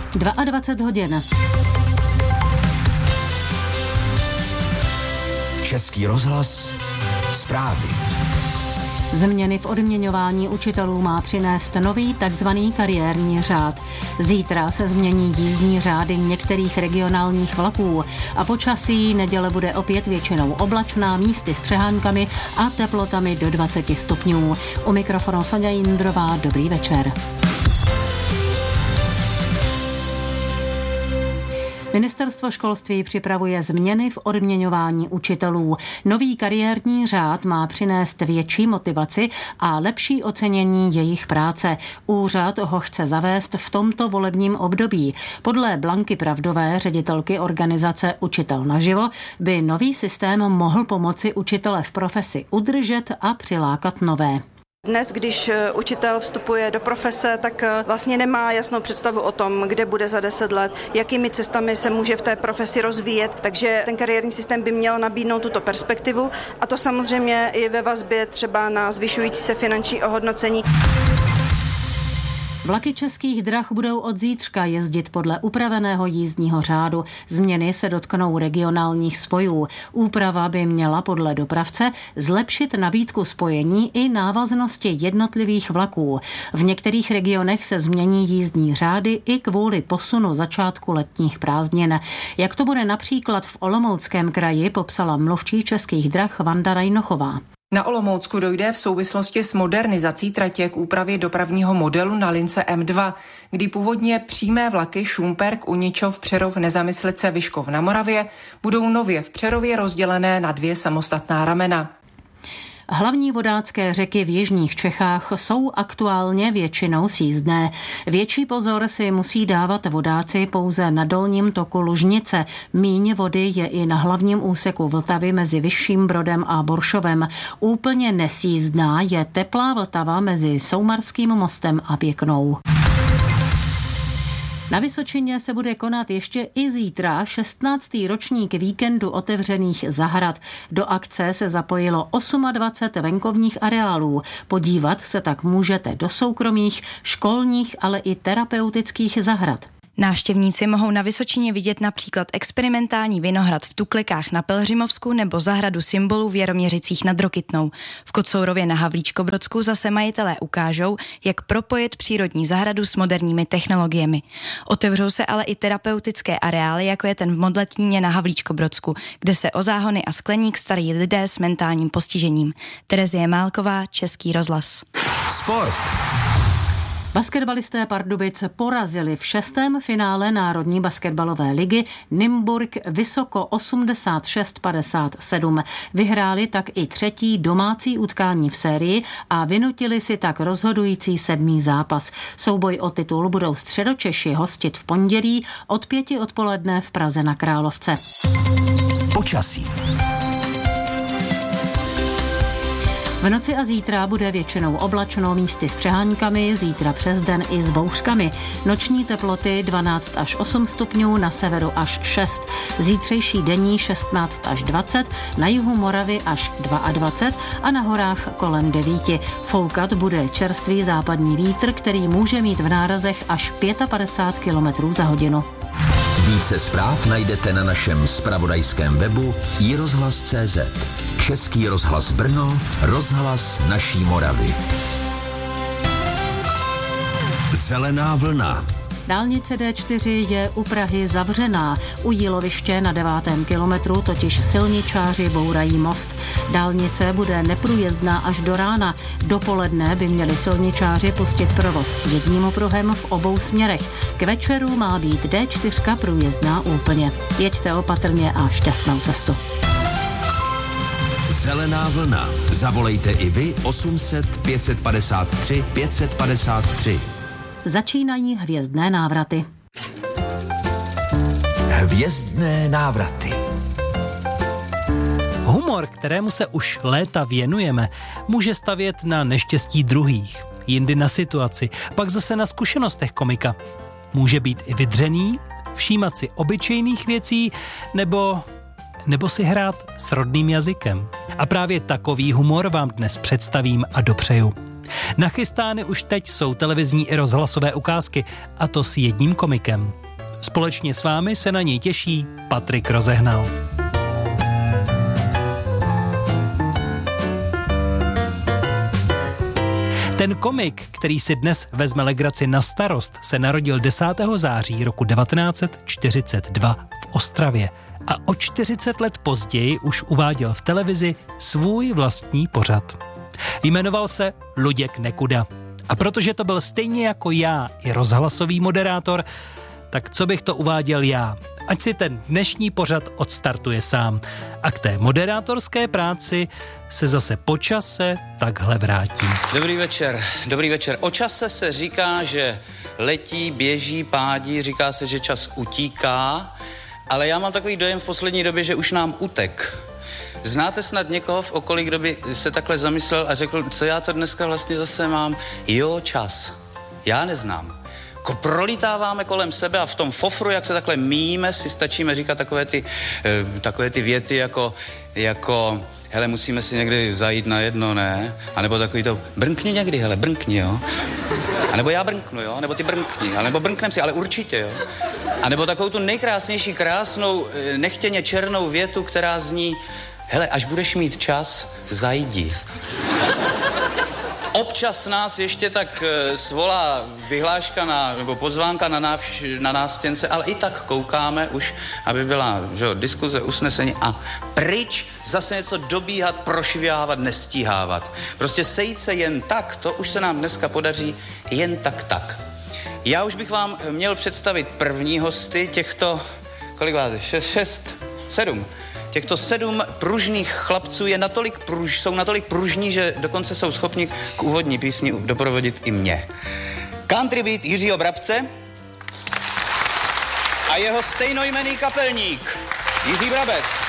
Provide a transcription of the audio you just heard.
22 hodin. Český rozhlas, zprávy. Změny v odměňování učitelů má přinést nový takzvaný kariérní řád. Zítra se změní jízdní řády některých regionálních vlaků a počasí neděle bude opět většinou oblačná, místy s přehánkami a teplotami do 20 stupňů. U mikrofonu Sonja Jindrová, dobrý večer. Ministerstvo školství připravuje změny v odměňování učitelů. Nový kariérní řád má přinést větší motivaci a lepší ocenění jejich práce. Úřad ho chce zavést v tomto volebním období. Podle Blanky Pravdové, ředitelky organizace Učitel naživo, by nový systém mohl pomoci učitele v profesi udržet a přilákat nové. Dnes, když učitel vstupuje do profese, tak vlastně nemá jasnou představu o tom, kde bude za 10 let, jakými cestami se může v té profesi rozvíjet, takže ten kariérní systém by měl nabídnout tuto perspektivu a to samozřejmě i ve vazbě třeba na zvyšující se finanční ohodnocení. Vlaky Českých drah budou od zítřka jezdit podle upraveného jízdního řádu. Změny se dotknou regionálních spojů. Úprava by měla podle dopravce zlepšit nabídku spojení i návaznosti jednotlivých vlaků. V některých regionech se změní jízdní řády i kvůli posunu začátku letních prázdnin. Jak to bude například v Olomouckém kraji, popsala mluvčí Českých drah Vanda Rajnochová. Na Olomoucku dojde v souvislosti s modernizací tratě k úpravě dopravního modelu na lince M2, kdy původně přímé vlaky Šumperk, Uničov, Přerov, Nezamyslice, Vyškov na Moravě budou nově v Přerově rozdělené na 2 samostatná ramena. Hlavní vodácké řeky v jižních Čechách jsou aktuálně většinou sjízdné. Větší pozor si musí dávat vodáci pouze na dolním toku Lužnice. Míň vody je i na hlavním úseku Vltavy mezi Vyšším Brodem a Boršovem. Úplně nesjízdná je teplá Vltava mezi Soumarským mostem a Pěknou. Na Vysočině se bude konat ještě i zítra 16. ročník víkendu otevřených zahrad. Do akce se zapojilo 28 venkovních areálů. Podívat se tak můžete do soukromých, školních, ale i terapeutických zahrad. Návštěvníci mohou na Vysočině vidět například experimentální vinohrad v Tuklikách na Pelhřimovsku nebo zahradu symbolů v Jaroměřicích nad Rokytnou. V Kocourově na Havlíčkobrodsku zase majitelé ukážou, jak propojit přírodní zahradu s moderními technologiemi. Otevřou se ale i terapeutické areály, jako je ten v Modlatíně na Havlíčkobrodsku, kde se o záhony a skleník starají lidé s mentálním postižením. Terezie Málková, Český rozhlas. Sport. Basketbalisté Pardubic porazili v 6. finále Národní basketbalové ligy Nymburk vysoko 86-57. Vyhráli tak i 3. domácí utkání v sérii a vynutili si tak rozhodující 7. zápas. Souboj o titul budou Středočeši hostit v pondělí od 5 odpoledne v Praze na Královce. Počasí. V noci a zítra bude většinou oblačno, místy s přehánkami, zítra přes den i s bouřkami. Noční teploty 12 až 8 stupňů, na severu až 6. Zítřejší denní 16 až 20, na jihu Moravy až 22 a na horách kolem 9. Foukat bude čerstvý západní vítr, který může mít v nárazech až 55 km za hodinu. Více zpráv najdete na našem zpravodajském webu iRozhlas.cz. Český rozhlas Brno, rozhlas naší Moravy. Zelená vlna. Dálnice D4 je u Prahy zavřená. U Jíloviště na 9. kilometru totiž silničáři bourají most. Dálnice bude neprůjezdná až do rána. Dopoledne by měli silničáři pustit provoz jedním pruhem v obou směrech. K večeru má být D4 průjezdná úplně. Jeďte opatrně a šťastnou cestu. Zelená vlna. Zavolejte i vy 800 553 553. Začínají hvězdné návraty. Hvězdné návraty. Humor, kterému se už léta věnujeme, může stavět na neštěstí druhých, jindy na situaci, pak zase na zkušenostech komika. Může být i vydřený, všímat si obyčejných věcí nebo si hrát s rodným jazykem. A právě takový humor vám dnes představím a dopřeju. Nachystány už teď jsou televizní i rozhlasové ukázky, a to s jedním komikem. Společně s vámi se na něj těší Patrik Rozehnal. Ten komik, který si dnes vezme legraci na starost, se narodil 10. září roku 1942 v Ostravě a o 40 let později už uváděl v televizi svůj vlastní pořad. Jmenoval se Luděk Nekuda. A protože to byl stejně jako já i rozhlasový moderátor, tak co bych to uváděl já? Ať si ten dnešní pořad odstartuje sám. A k té moderátorské práci se zase po čase takhle vrátí. Dobrý večer. O čase se říká, že letí, běží, pádí, říká se, že čas utíká, ale já mám takový dojem v poslední době, že už nám utek. Znáte snad někoho v okolí, kdo by se takhle zamyslel a řekl, co já to dneska vlastně zase mám? Jo, čas. Já neznám. Prolítáváme kolem sebe a v tom fofru, jak se takhle míjíme, si stačíme říkat takové ty věty jako hele, musíme si někdy zajít na jedno, ne? A nebo takový to, brnkni někdy, hele, brnkni, jo? A nebo já brnknu, jo? A nebo ty brnkni, a nebo brnknem si, ale určitě, jo? A nebo takovou tu nejkrásnější, krásnou, nechtěně černou větu, která zní, hele, až budeš mít čas, zajdi. Občas nás ještě tak svolá vyhláška nebo pozvánka na nástěnce, ale i tak koukáme už, aby byla diskuze, usnesení a pryč zase něco dobíhat, prošvihávat, nestíhávat. Prostě sejít se jen tak, to už se nám dneska podaří jen tak. Já už bych vám měl představit první hosty těchto, kolik vás je? 7. Těchto 7 pružných chlapců jsou natolik pružní, že dokonce jsou schopni k úvodní písni doprovodit i mě. Country beat Jiřího Brabce a jeho stejnojmenný kapelník Jiří Brabec.